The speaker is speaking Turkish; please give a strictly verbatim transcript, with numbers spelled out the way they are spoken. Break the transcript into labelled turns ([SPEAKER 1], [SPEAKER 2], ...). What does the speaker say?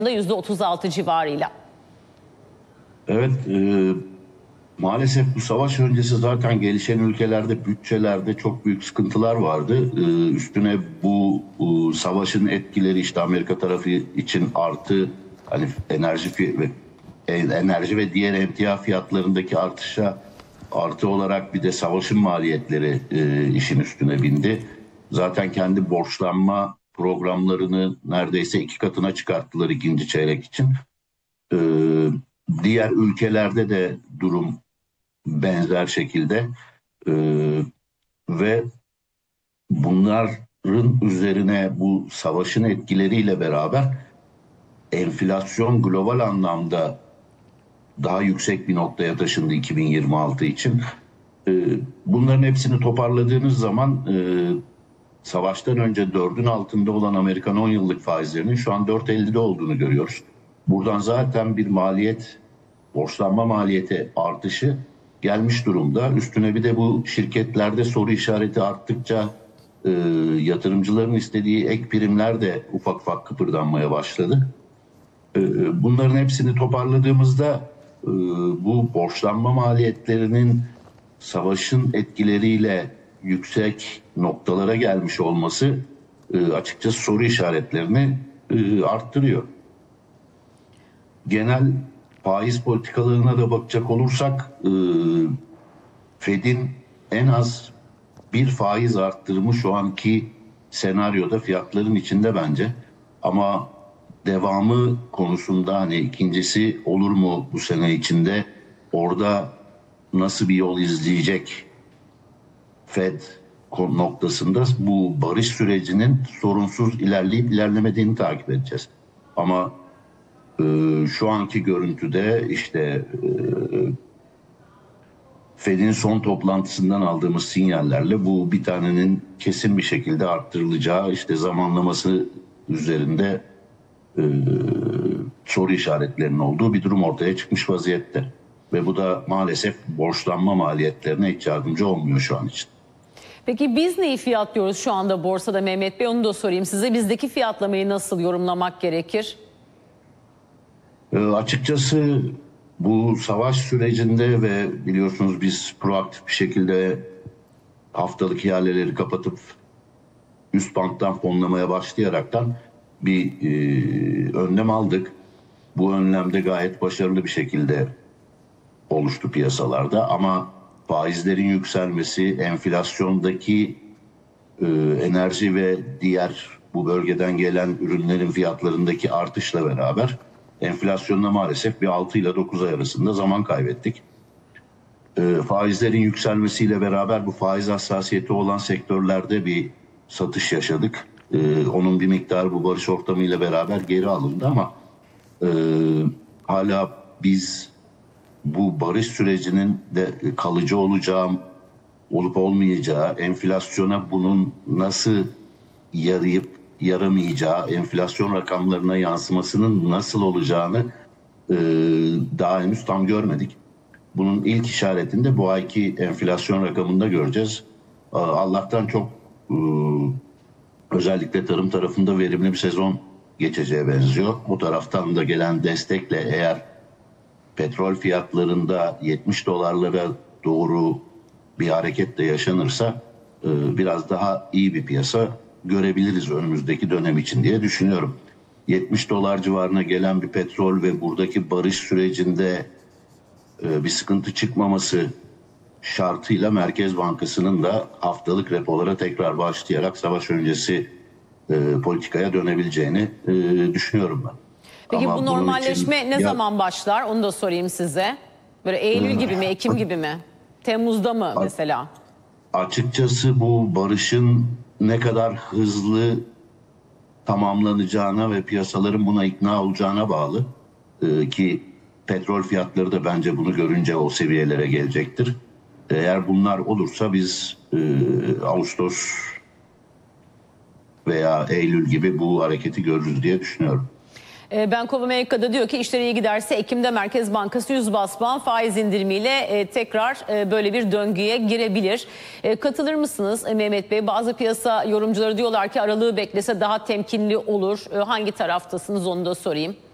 [SPEAKER 1] yüzde otuz altı civarıyla.
[SPEAKER 2] Evet, e, maalesef bu savaş öncesi zaten gelişen ülkelerde bütçelerde çok büyük sıkıntılar vardı. E, üstüne bu e, savaşın etkileri işte Amerika tarafı için artı hani enerji fi- ve e, enerji ve diğer emtia fiyatlarındaki artışa artı olarak bir de savaşın maliyetleri e, işin üstüne bindi. Zaten kendi borçlanma programlarını neredeyse iki katına çıkarttılar ikinci çeyrek için. Ee, Diğer ülkelerde de durum benzer şekilde Ee, ve bunların üzerine bu savaşın etkileriyle beraber enflasyon global anlamda daha yüksek bir noktaya taşındı iki bin yirmi altı için. Ee, bunların hepsini toparladığınız zaman e, savaştan önce dördün altında olan Amerikan on yıllık faizlerinin şu an dört ellide olduğunu görüyoruz. Buradan zaten bir maliyet, borçlanma maliyeti artışı gelmiş durumda. Üstüne bir de bu şirketlerde soru işareti arttıkça e, yatırımcıların istediği ek primler de ufak ufak kıpırdanmaya başladı. E, bunların hepsini toparladığımızda e, bu borçlanma maliyetlerinin savaşın etkileriyle yüksek noktalara gelmiş olması e, açıkçası soru işaretlerini e, arttırıyor. Genel faiz politikalarına da bakacak olursak e, Fed'in en az bir faiz arttırımı şu anki senaryoda fiyatların içinde bence. Ama devamı konusunda hani ikincisi olur mu bu sene içinde, orada nasıl bir yol izleyecek Fed noktasında bu barış sürecinin sorunsuz ilerleyip ilerlemediğini takip edeceğiz. Ama e, şu anki görüntüde işte e, Fed'in son toplantısından aldığımız sinyallerle bu bir tanenin kesin bir şekilde arttırılacağı işte zamanlaması üzerinde e, soru işaretlerinin olduğu bir durum ortaya çıkmış vaziyette. Ve bu da maalesef borçlanma maliyetlerine hiç yardımcı olmuyor şu an için.
[SPEAKER 1] Peki biz neyi fiyatlıyoruz şu anda borsada Mehmet Bey? Onu da sorayım size. Bizdeki fiyatlamayı nasıl yorumlamak gerekir?
[SPEAKER 2] E, açıkçası bu savaş sürecinde ve biliyorsunuz biz proaktif bir şekilde haftalık ihaleleri kapatıp üst banttan fonlamaya başlayaraktan bir e, önlem aldık. Bu önlemde gayet başarılı bir şekilde oluştu piyasalarda ama faizlerin yükselmesi, enflasyondaki e, enerji ve diğer bu bölgeden gelen ürünlerin fiyatlarındaki artışla beraber enflasyonla maalesef bir altı ile dokuz ay arasında zaman kaybettik. E, faizlerin yükselmesiyle beraber bu faiz hassasiyeti olan sektörlerde bir satış yaşadık. E, onun bir miktarı bu barış ortamıyla beraber geri alındı ama e, hala biz bu barış sürecinin de kalıcı olacağı, olup olmayacağı, enflasyona bunun nasıl yarayıp yaramayacağı, enflasyon rakamlarına yansımasının nasıl olacağını e, daha henüz tam görmedik. Bunun ilk işaretini de bu ayki enflasyon rakamında göreceğiz. Allah'tan çok e, özellikle tarım tarafında verimli bir sezon geçeceğe benziyor. Bu taraftan da gelen destekle eğer petrol fiyatlarında yetmiş dolarlara doğru bir hareket de yaşanırsa e, biraz daha iyi bir piyasa görebiliriz önümüzdeki dönem için diye düşünüyorum. yetmiş dolar civarına gelen bir petrol ve buradaki barış sürecinde e, bir sıkıntı çıkmaması şartıyla Merkez Bankası'nın da haftalık repolara tekrar başlayarak savaş öncesi e, politikaya dönebileceğini e, düşünüyorum ben.
[SPEAKER 1] Peki
[SPEAKER 2] Ama
[SPEAKER 1] bu normalleşme
[SPEAKER 2] için,
[SPEAKER 1] ne
[SPEAKER 2] ya,
[SPEAKER 1] zaman başlar? Onu da sorayım size. Böyle Eylül gibi mi, Ekim gibi mi? Temmuz'da mı mesela?
[SPEAKER 2] Açıkçası bu barışın ne kadar hızlı tamamlanacağına ve piyasaların buna ikna olacağına bağlı. Ee, ki petrol fiyatları da bence bunu görünce o seviyelere gelecektir. Eğer bunlar olursa biz e, Ağustos veya Eylül gibi bu hareketi görürüz diye düşünüyorum.
[SPEAKER 1] Bank of America'da diyor ki işleri iyi giderse Ekim'de Merkez Bankası yüz bas puan faiz indirimiyle tekrar böyle bir döngüye girebilir. Katılır mısınız Mehmet Bey? Bazı piyasa yorumcuları diyorlar ki aralığı beklese daha temkinli olur. Hangi taraftasınız onu da sorayım.